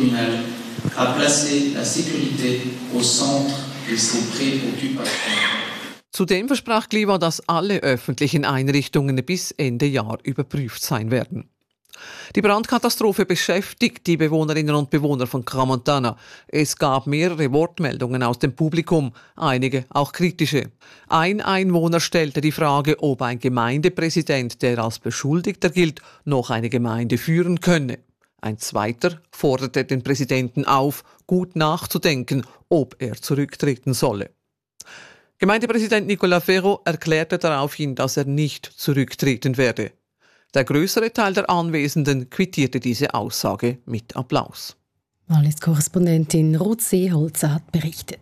communale a placé la sécurité au centre de ses préoccupations. Zudem versprach Cliva, dass alle öffentlichen Einrichtungen bis Ende Jahr überprüft sein werden. Die Brandkatastrophe beschäftigt die Bewohnerinnen und Bewohner von Crans-Montana. Es gab mehrere Wortmeldungen aus dem Publikum, einige auch kritische. Ein Einwohner stellte die Frage, ob ein Gemeindepräsident, der als Beschuldigter gilt, noch eine Gemeinde führen könne. Ein zweiter forderte den Präsidenten auf, gut nachzudenken, ob er zurücktreten solle. Gemeindepräsident Nicolas Ferro erklärte daraufhin, dass er nicht zurücktreten werde. Der größere Teil der Anwesenden quittierte diese Aussage mit Applaus. Wallis-Korrespondentin Ruth Seeholzer hat berichtet.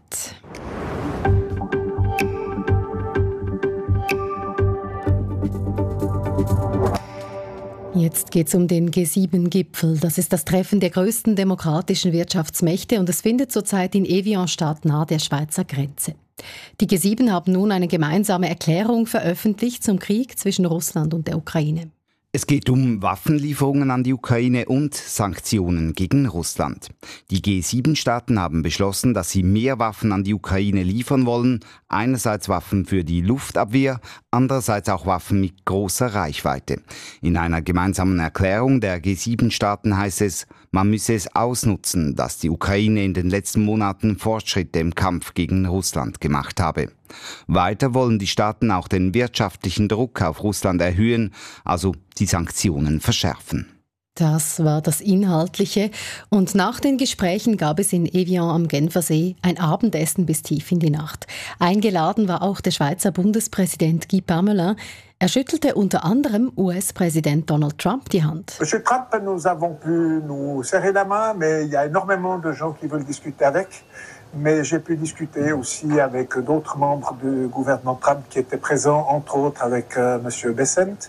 Jetzt geht es um den G7-Gipfel. Das ist das Treffen der größten demokratischen Wirtschaftsmächte und es findet zurzeit in Evian statt, nahe der Schweizer Grenze. Die G7 haben nun eine gemeinsame Erklärung veröffentlicht zum Krieg zwischen Russland und der Ukraine. Es geht um Waffenlieferungen an die Ukraine und Sanktionen gegen Russland. Die G7-Staaten haben beschlossen, dass sie mehr Waffen an die Ukraine liefern wollen. Einerseits Waffen für die Luftabwehr, andererseits auch Waffen mit großer Reichweite. In einer gemeinsamen Erklärung der G7-Staaten heißt es, man müsse es ausnutzen, dass die Ukraine in den letzten Monaten Fortschritte im Kampf gegen Russland gemacht habe. Weiter wollen die Staaten auch den wirtschaftlichen Druck auf Russland erhöhen, also die Sanktionen verschärfen. Das war das Inhaltliche. Und nach den Gesprächen gab es in Evian am Genfersee ein Abendessen bis tief in die Nacht. Eingeladen war auch der Schweizer Bundespräsident Guy Parmelin. Er schüttelte unter anderem US-Präsident Donald Trump die Hand. Monsieur Trump, nous avons pu nous serrer la main, mais il y a énormément de gens qui veulent discuter avec. Mais j'ai pu discuter aussi avec d'autres membres du gouvernement Trump qui étaient présents, entre autres avec Monsieur Bessent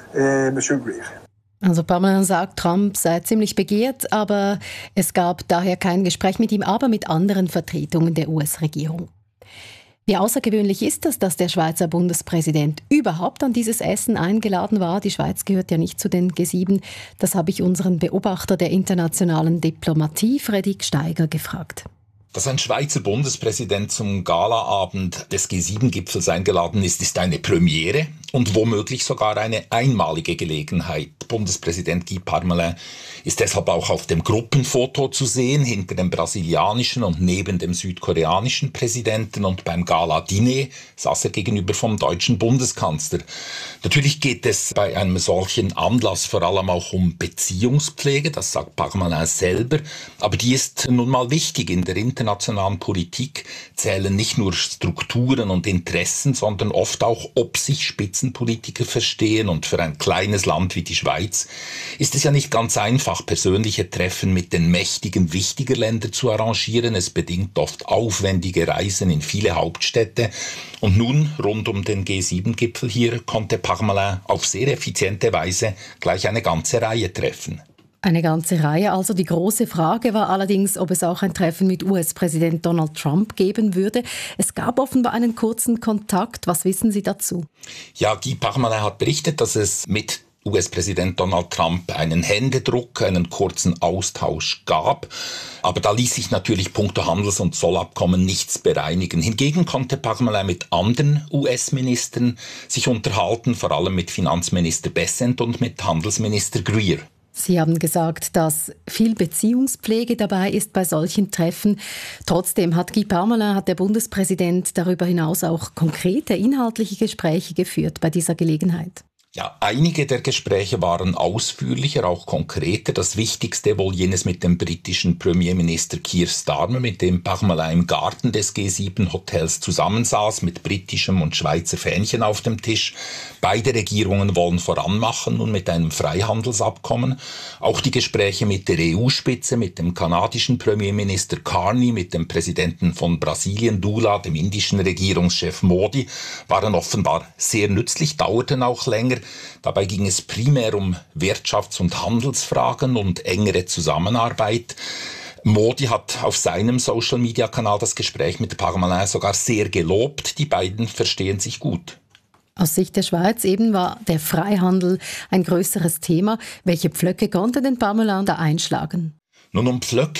et Monsieur Greer. Also Parmelin sagt, Trump sei ziemlich begehrt, aber es gab daher kein Gespräch mit ihm, aber mit anderen Vertretungen der US-Regierung. Wie außergewöhnlich ist es, dass der Schweizer Bundespräsident überhaupt an dieses Essen eingeladen war? Die Schweiz gehört ja nicht zu den G7. Das habe ich unseren Beobachter der internationalen Diplomatie, Fredrik Steiger, gefragt. Dass ein Schweizer Bundespräsident zum Galaabend des G7-Gipfels eingeladen ist, ist eine Premiere und womöglich sogar eine einmalige Gelegenheit. Bundespräsident Guy Parmelin ist deshalb auch auf dem Gruppenfoto zu sehen, hinter dem brasilianischen und neben dem südkoreanischen Präsidenten, und beim Gala-Diner saß er gegenüber vom deutschen Bundeskanzler. Natürlich geht es bei einem solchen Anlass vor allem auch um Beziehungspflege, das sagt Parmelin selber, aber die ist nun mal wichtig. In der internationalen Politik zählen nicht nur Strukturen und Interessen, sondern oft auch, ob sich Spitzenpolitiker verstehen. Und für ein kleines Land wie die Schweiz ist es ja nicht ganz einfach, persönliche Treffen mit den Mächtigen wichtiger Länder zu arrangieren. Es bedingt oft aufwendige Reisen in viele Hauptstädte. Und nun, rund um den G7-Gipfel hier, konnte Parmelin auf sehr effiziente Weise gleich eine ganze Reihe treffen. Eine ganze Reihe. Also die große Frage war allerdings, ob es auch ein Treffen mit US-Präsident Donald Trump geben würde. Es gab offenbar einen kurzen Kontakt. Was wissen Sie dazu? Ja, Guy Parmelin hat berichtet, dass es mit US-Präsident Donald Trump einen Händedruck, einen kurzen Austausch gab. Aber da ließ sich natürlich punkto Handels- und Zollabkommen nichts bereinigen. Hingegen konnte Parmelin mit anderen US-Ministern sich unterhalten, vor allem mit Finanzminister Bessent und mit Handelsminister Greer. Sie haben gesagt, dass viel Beziehungspflege dabei ist bei solchen Treffen. Trotzdem hat der Bundespräsident darüber hinaus auch konkrete inhaltliche Gespräche geführt bei dieser Gelegenheit. Ja, einige der Gespräche waren ausführlicher, auch konkreter. Das Wichtigste wohl jenes mit dem britischen Premierminister Keir Starmer, mit dem Parmelin im Garten des G7-Hotels zusammensaß, mit britischem und Schweizer Fähnchen auf dem Tisch. Beide Regierungen wollen voranmachen, nun mit einem Freihandelsabkommen. Auch die Gespräche mit der EU-Spitze, mit dem kanadischen Premierminister Carney, mit dem Präsidenten von Brasilien Lula, dem indischen Regierungschef Modi, waren offenbar sehr nützlich, dauerten auch länger. Dabei ging es primär um Wirtschafts- und Handelsfragen und engere Zusammenarbeit. Modi hat auf seinem Social-Media-Kanal das Gespräch mit Parmelin sogar sehr gelobt. Die beiden verstehen sich gut. Aus Sicht der Schweiz eben war der Freihandel ein größeres Thema. Welche Pflöcke konnte denn Parmelin da einschlagen? Nun, um Pflöcke